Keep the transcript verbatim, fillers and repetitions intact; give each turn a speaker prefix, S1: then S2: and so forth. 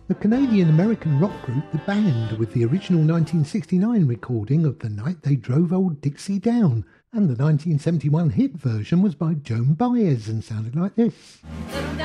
S1: The Canadian-American rock group The Band, with the original nineteen sixty-nine recording of The Night They Drove Old Dixie Down, and the nineteen seventy-one hit version was by Joan Baez and sounded like this.